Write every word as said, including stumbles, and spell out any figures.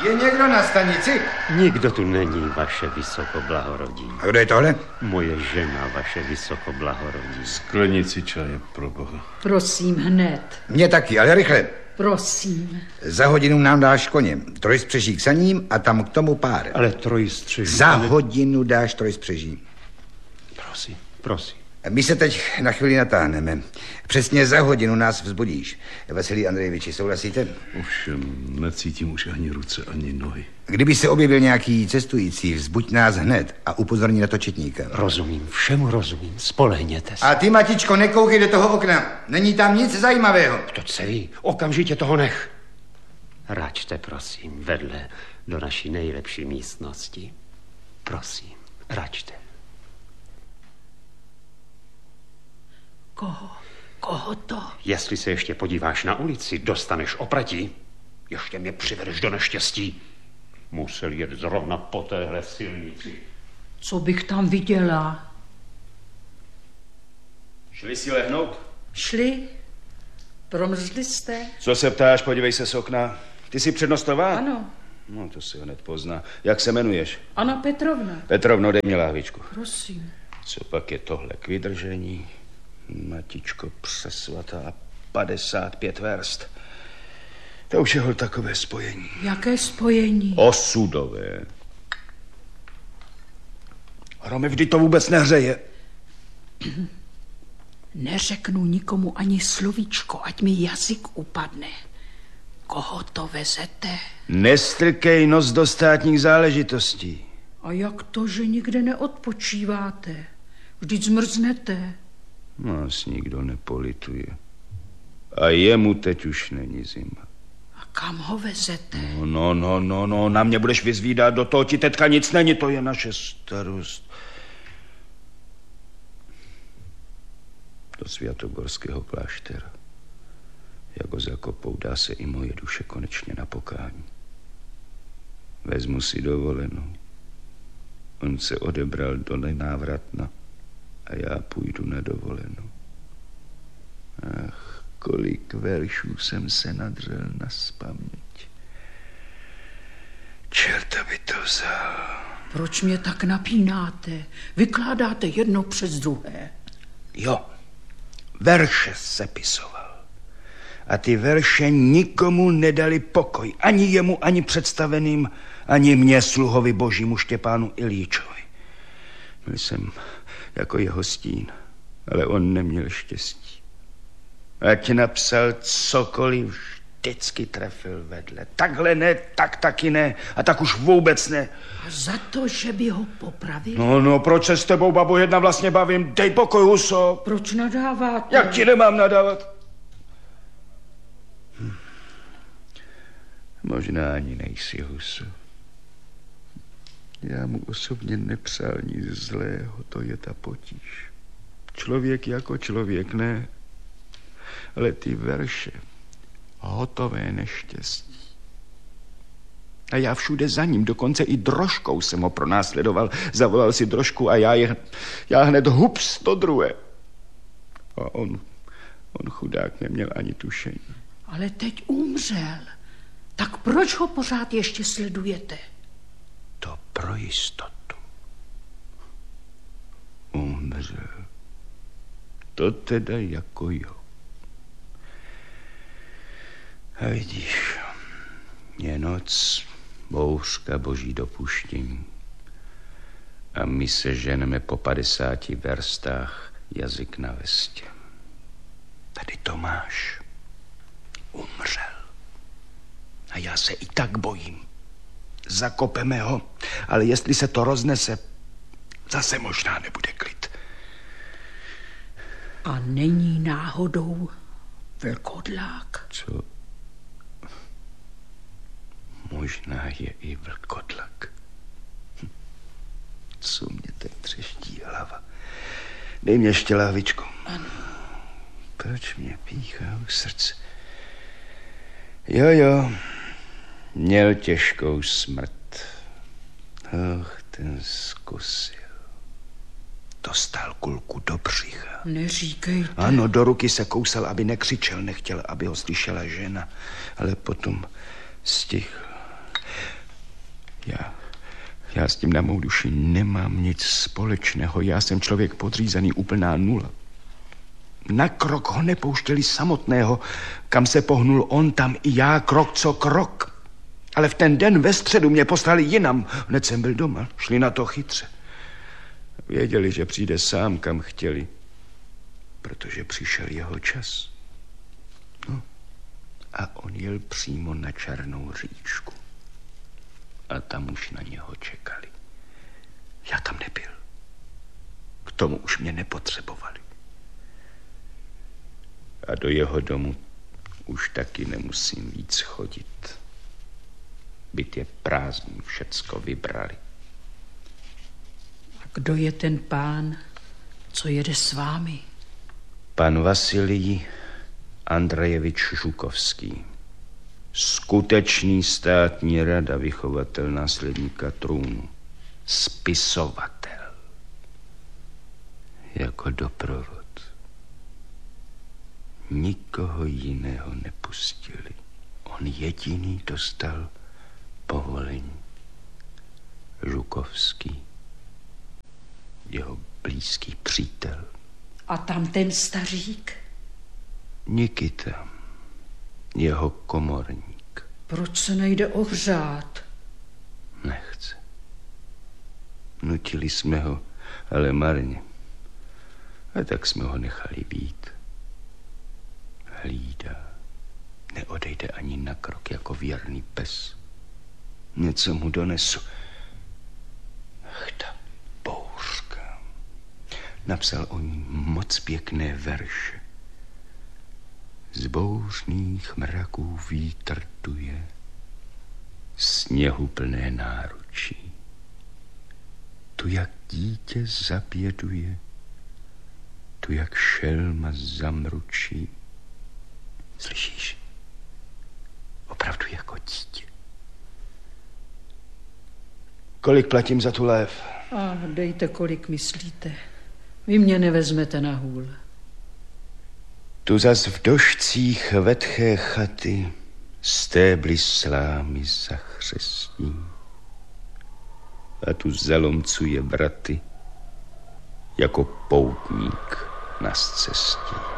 Je někdo na stanici? Nikdo tu není, vaše vysokoblahorodí. A kdo je tohle? Moje žena, vaše vysokoblahorodí. Sklenici čaje, pro boha. Prosím, hned. Mně taky, ale rychle. Prosím. Za hodinu nám dáš koně. Trojspřeží k saním a tam k tomu pár. Ale trojstřeží... Za ale... hodinu dáš trojspřeží. Prosím, prosím. My se teď na chvíli natáhneme. Přesně za hodinu nás vzbudíš. Vasilij Andrejeviči, souhlasíte? Ovšem, necítím už ani ruce, ani nohy. Kdyby se objevil nějaký cestující, vzbuď nás hned a upozorní na to četníka. Rozumím, všemu rozumím, spolehněte se. A ty, Matičko, nekoukej do toho okna. Není tam nic zajímavého. To celý, okamžitě toho nech. Račte, prosím, vedle do naší nejlepší místnosti. Prosím, račte. Koho? Koho to? Jestli se ještě podíváš na ulici, dostaneš opratí. Ještě mě přivedeš do neštěstí. Musel jet zrovna po téhle silnici. Co bych tam viděla? Šli si lehnout? Šli? Promrzli jste? Co se ptáš, podívej se z okna. Ty jsi přednostová? Ano. No, to se hned pozná. Jak se jmenuješ? Anna Petrovna. Petrovno, dej mě láhvičku. Prosím. Co pak je tohle k vydržení? Matičko přesvatá, padesát pět verst. To už je hol takové spojení. Jaké spojení? Osudové. Hrome, vždy to vůbec nehřeje. Neřeknu nikomu ani slovíčko, ať mi jazyk upadne. Koho to vezete? Nestrkej nos do státních záležitostí. A jak to, že nikde neodpočíváte? Vždyť zmrznete. Nás nikdo nepolituje. A jemu teď už není zima. A kam ho vezete? No, no, no, no, no, na mě budeš vyzvídat, do toho ti teďka nic není, to je naše starost. Do Svatogorského kláštera. Jak ho zakopou, dá se i moje duše konečně na pokání. Vezmu si dovolenou. On se odebral do nenávratna a já půjdu na dovolenou. Ach, kolik veršů jsem se nadřel na spaměť. Čerta by to vzal. Proč mě tak napínáte? Vykládáte jedno přes druhé. Jo, verše sepisoval. A ty verše nikomu nedali pokoj. Ani jemu, ani představeným, ani mně, sluhovi božímu Štěpánu Ilíčovi. Byl jsem jako jeho stín, ale on neměl štěstí. Ať napsal cokoliv, vždycky trefil vedle. Takhle ne, tak taky ne, a tak už vůbec ne. A za to, že by ho popravil? No, no, proč se s tebou, babo, jedna vlastně bavím? Dej pokoj, huso. Proč nadáváte? Jak ti nemám nadávat? Hm. Možná ani nejsi, huso. Já mu osobně nepřál nic zlého, to je ta potíž. Člověk jako člověk, ne. Ale ty verše, hotové neštěstí. A já všude za ním, dokonce i drožkou jsem ho pronásledoval. Zavolal si drožku a já, je, já hned hups to druhé. A on, on chudák neměl ani tušení. Ale teď umřel. Tak proč ho pořád ještě sledujete? To pro jistotu. Umřel. To teda jako jo. A vidíš, je noc, bouřka, boží dopuštění. A my se ženeme po padesáti verstách, jazyk na vestě. Tady Tomáš umřel. A já se i tak bojím. Zakopeme ho, ale jestli se to roznese, zase možná nebude klid. A není náhodou vlkodlák? Co? Možná je i vlkodlak. Hm. Co mě tak třeští hlava? Dej mě ještě láhvičku. Ano. Proč mě píchá u srdce? Jo, jo. Měl těžkou smrt. Och, ten zkusil. Dostal kulku do břicha. Neříkejte. Ano, do ruky se kousal, aby nekřičel, nechtěl, aby ho slyšela žena. Ale potom stichl. Já, já s tím na mou duši nemám nic společného. Já jsem člověk podřízený, úplná nula. Na krok ho nepouštěli samotného. Kam se pohnul on, tam i já, krok co krok. Ale v ten den ve středu mě poslali jinam. Hned jsem byl doma, šli na to chytře. Věděli, že přijde sám, kam chtěli, protože přišel jeho čas. No, a on jel přímo na Černou říčku. A tam už na něho čekali. Já tam nebyl. K tomu už mě nepotřebovali. A do jeho domu už taky nemusím víc chodit. Byt je prázdný, všecko vybrali. A kdo je ten pán, co jede s vámi? Pan Vasilij Andrejevič Žukovský. Skutečný státní rada, vychovatel následníka trůnu. Spisovatel. Jako doprovod. Nikoho jiného nepustili. On jediný dostal povolení. Žukovský. Jeho blízký přítel. A tam ten stařík? Nikita. Jeho komorník. Proč se nejde ohřát? Nechce. Nutili jsme ho, ale marně. A tak jsme ho nechali být. Hlídá. Neodejde ani na krok jako věrný pes. Něco mu donesu. Ach, ta bouřka. Napsal o ní moc pěkné verše. Z bouřných mraků vítr duje, sněhu plné náručí. Tu jak dítě zaběduje, tu jak šelma zamručí. Slyšíš? Opravdu jako dítě. Kolik platím za tu lév? A dejte, kolik myslíte. Vy mě nevezmete na hůl. Tu zas v došcích vetché chaty stébly slámy zachřestí. A tu zalomcuje braty jako poutník na scestí.